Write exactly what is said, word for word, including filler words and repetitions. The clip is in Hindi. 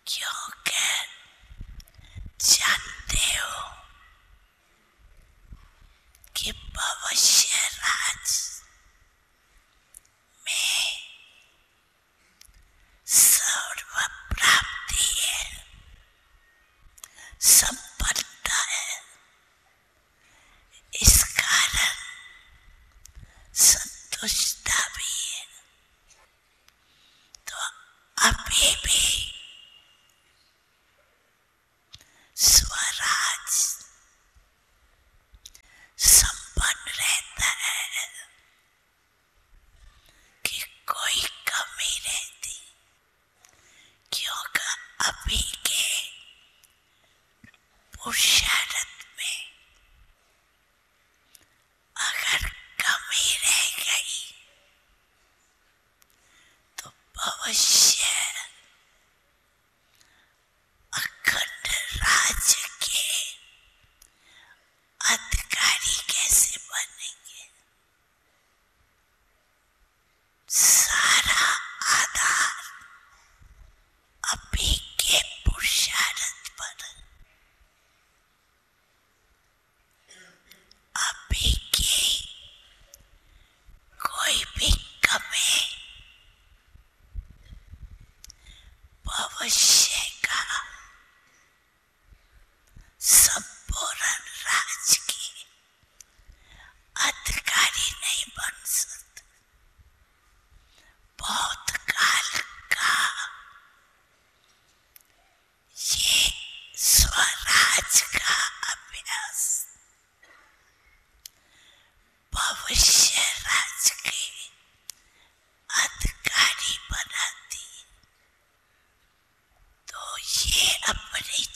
क्योंकि जानते हो कि भविष्य राज में सर्व प्राप्ति है, संपन्नता है। इस कारण संतुष्टता भी है। तो अभी भी स्वराज संपन्न रहता है कि कोई कमी रहती, क्योंकि अभी के पुरुषार्थ में अगर कमी रह गई तो भविष्य अखंड राज्य के अधिकारी कैसे बनेंगे? सारा आधार अभी के पुरुषार्थ पर, अभी की कोई भी कमी भविष्य का संपूर्ण राज्य की अधिकारी नहीं बन सकता। बहुत काल का ये स्वराज का अभ्यास भविष्य राज के अधिकारी बनाती। तो ये अपनी